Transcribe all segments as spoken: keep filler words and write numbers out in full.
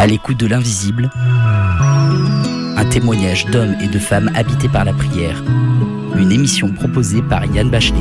À l'écoute de l'invisible, un témoignage d'hommes et de femmes habités par la prière. Une émission proposée par Yann Bachelet.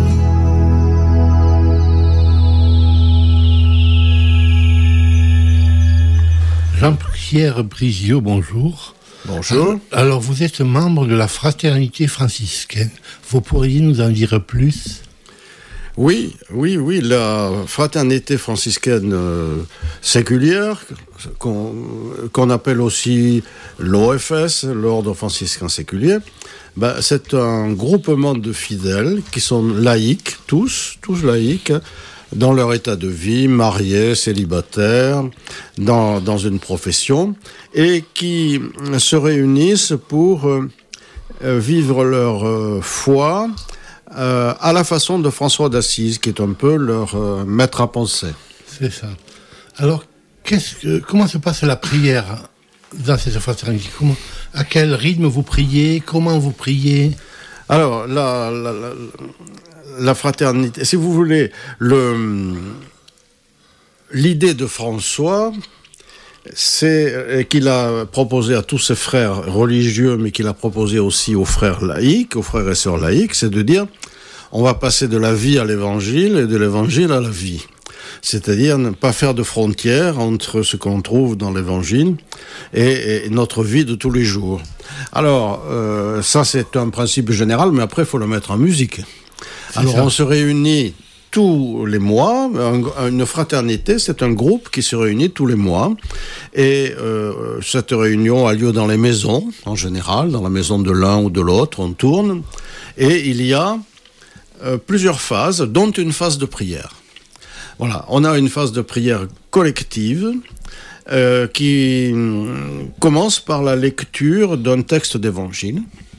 Jean-Pierre Brizio, bonjour. Bonjour. Alors, vous êtes membre de la fraternité franciscaine. Vous pourriez nous en dire plus ? Oui, oui, oui, la fraternité franciscaine euh, séculière, qu'on, qu'on appelle aussi l'O F S, l'Ordre franciscain séculier, ben, c'est un groupement de fidèles qui sont laïcs, tous, tous laïcs, dans leur état de vie, mariés, célibataires, dans, dans une profession, et qui se réunissent pour euh, vivre leur euh, foi euh, à la façon de François d'Assise, qui est un peu leur euh, maître à penser. C'est ça. Alors, qu'est-ce que, comment se passe la prière dans cette fraternité ? Comment, à quel rythme vous priez ? Comment vous priez ? Alors, la... la, la La fraternité, si vous voulez, le, l'idée de François, c'est qu'il a proposé à tous ses frères religieux, mais qu'il a proposé aussi aux frères laïcs, aux frères et sœurs laïcs, c'est de dire, on va passer de la vie à l'évangile et de l'évangile à la vie. C'est-à-dire ne pas faire de frontières entre ce qu'on trouve dans l'évangile et, et notre vie de tous les jours. Alors, euh, ça c'est un principe général, mais après il faut le mettre en musique. C'est Alors, ça. On se réunit tous les mois. Un, une fraternité, c'est un groupe qui se réunit tous les mois. Et euh, cette réunion a lieu dans les maisons, en général, dans la maison de l'un ou de l'autre, on tourne. Et il y a euh, plusieurs phases, dont une phase de prière. Voilà, on a une phase de prière collective euh, qui commence par la lecture d'un texte d'évangile.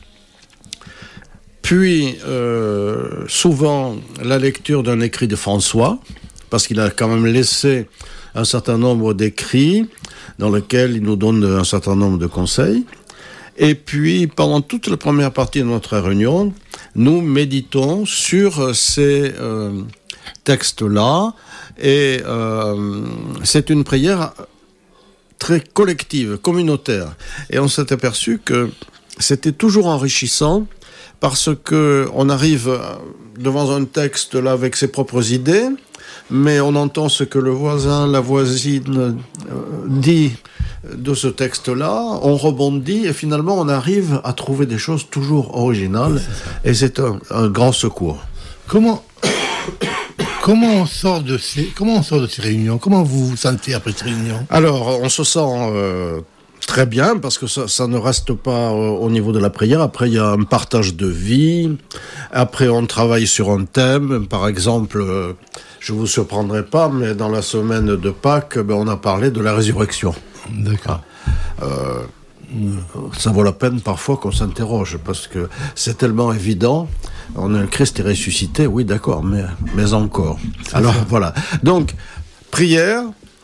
Puis, euh, souvent, la lecture d'un écrit de François, parce qu'il a quand même laissé un certain nombre d'écrits dans lesquels il nous donne un certain nombre de conseils. Et puis, pendant toute la première partie de notre réunion, nous méditons sur ces euh, textes-là. Et euh, c'est une prière très collective, communautaire. Et on s'est aperçu que c'était toujours enrichissant, parce que on arrive devant un texte là avec ses propres idées, mais on entend ce que le voisin, la voisine dit de ce texte-là, on rebondit et finalement on arrive à trouver des choses toujours originales, c'est et c'est un, un grand secours. Comment comment on sort de ces comment on sort de ces réunions ? Comment vous vous sentez après ces réunions ? Alors on se sent euh, très bien, parce que ça, ça ne reste pas au niveau de la prière. Après, il y a un partage de vie. Après, on travaille sur un thème. Par exemple, euh, je ne vous surprendrai pas, mais dans la semaine de Pâques, ben, on a parlé de la résurrection. D'accord. Euh, ça vaut la peine parfois qu'on s'interroge, parce que c'est tellement évident. On a le Christ est ressuscité, oui, d'accord, mais, mais encore. C'est Alors, ça. Voilà. Donc, prière,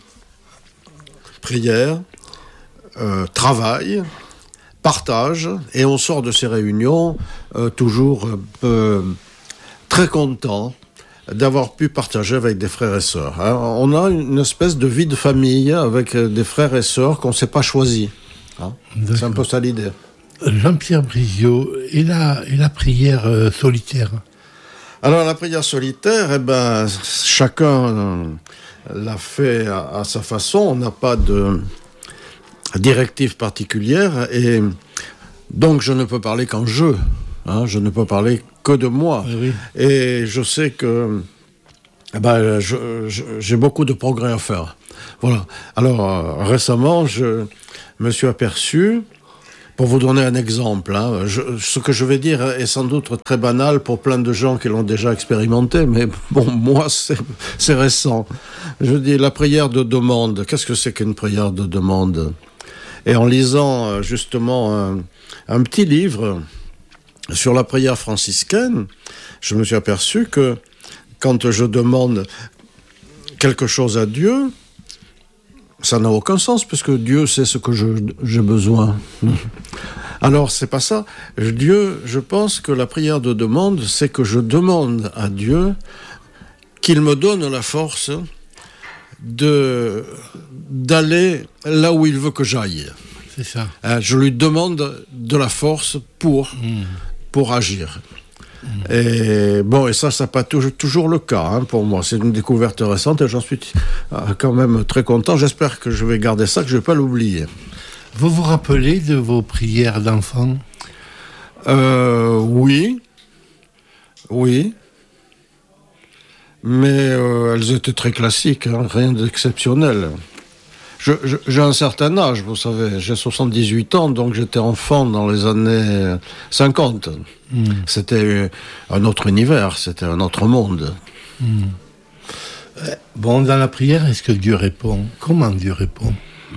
prière, Euh, travail, partage, et on sort de ces réunions euh, toujours euh, très content d'avoir pu partager avec des frères et sœurs. Hein. On a une espèce de vie de famille avec des frères et sœurs qu'on ne s'est pas choisis. Hein. C'est un peu ça l'idée. Jean-Pierre Brizio, et la, et la prière euh, solitaire ? Alors la prière solitaire, eh ben, chacun euh, l'a fait à, à sa façon. On n'a pas de directive particulière, et donc je ne peux parler qu'en je, hein, je ne peux parler que de moi. Oui, oui. Et je sais que eh ben, je, je, j'ai beaucoup de progrès à faire. Voilà. Alors euh, récemment, je me suis aperçu, pour vous donner un exemple, hein, je, ce que je vais dire est sans doute très banal pour plein de gens qui l'ont déjà expérimenté, mais bon, moi, c'est, c'est récent. Je dis la prière de demande. Qu'est-ce que c'est qu'une prière de demande ? Et en lisant justement un, un petit livre sur la prière franciscaine, je me suis aperçu que quand je demande quelque chose à Dieu, ça n'a aucun sens, puisque Dieu sait ce que je, j'ai besoin. Alors, c'est pas ça. Dieu, je pense que la prière de demande, c'est que je demande à Dieu qu'il me donne la force de, d'aller là où il veut que j'aille. C'est ça. Hein, je lui demande de la force pour, mmh. pour agir. Mmh. Et bon, et ça, ça n'est pas toujours, toujours le cas hein, pour moi. C'est une découverte récente et j'en suis quand même très content. J'espère que je vais garder ça, que je ne vais pas l'oublier. Vous vous rappelez de vos prières d'enfant ? euh, Oui. Oui. Mais euh, elles étaient très classiques, hein, rien d'exceptionnel. Je, je, j'ai un certain âge, vous savez, j'ai soixante-dix-huit ans, donc j'étais enfant dans les années cinquante. Mmh. C'était un autre univers, c'était un autre monde. Mmh. Bon, dans la prière, est-ce que Dieu répond ? Comment Dieu répond ?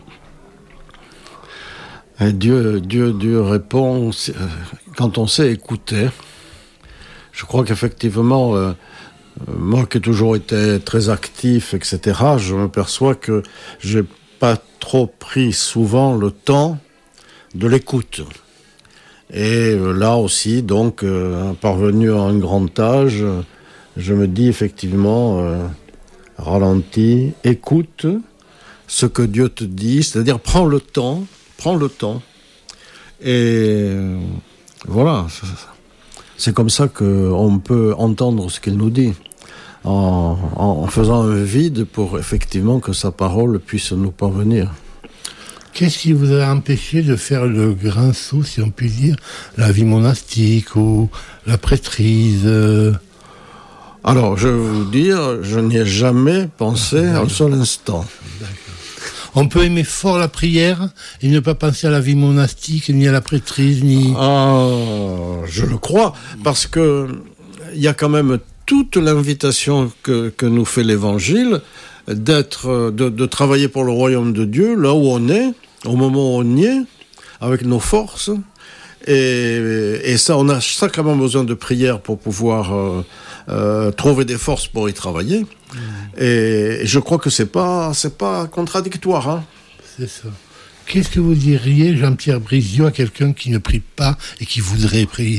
Et Dieu, Dieu, Dieu répond quand on sait écouter. Je crois qu'effectivement, euh, moi qui ai toujours été très actif, et cetera, je me perçois que j'ai pas trop pris souvent le temps de l'écoute. Et euh, là aussi, donc, euh, parvenu à un grand âge, je me dis effectivement, euh, ralentis, écoute ce que Dieu te dit, c'est-à-dire prends le temps, prends le temps. Et euh, voilà, c'est comme ça qu'on peut entendre ce qu'il nous dit. En, en faisant un vide pour effectivement que sa parole puisse nous parvenir. Qu'est-ce qui vous a empêché de faire le grand saut, si on peut dire, la vie monastique ou la prêtrise euh... Alors, je vais vous dire, je n'y ai jamais pensé ah, un seul instant. D'accord. On peut aimer fort la prière et ne pas penser à la vie monastique, ni à la prêtrise, ni... Ah, je le crois, parce que il y a quand même toute l'invitation que, que nous fait l'Évangile d'être, de, de travailler pour le royaume de Dieu, là où on est, au moment où on y est, avec nos forces. Et, et ça, on a sacrément besoin de prière pour pouvoir euh, euh, trouver des forces pour y travailler. Mmh. Et, et je crois que c'est pas, c'est pas contradictoire. Hein. C'est ça. Qu'est-ce que vous diriez, Jean-Pierre Brizio, à quelqu'un qui ne prie pas et qui voudrait prier ?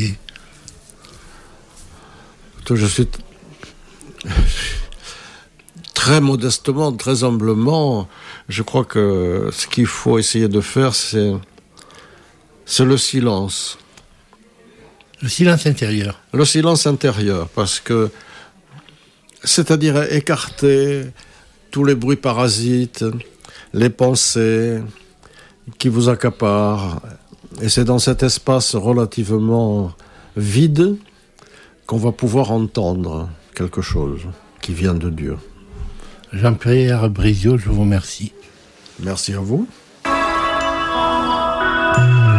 Je suis très modestement, très humblement, je crois que ce qu'il faut essayer de faire, c'est, c'est le silence. Le silence intérieur. Le silence intérieur, parce que, c'est-à-dire écarter tous les bruits parasites, les pensées qui vous accaparent. Et c'est dans cet espace relativement vide qu'on va pouvoir entendre quelque chose qui vient de Dieu. Jean-Pierre Brizio, je vous remercie. Merci à vous.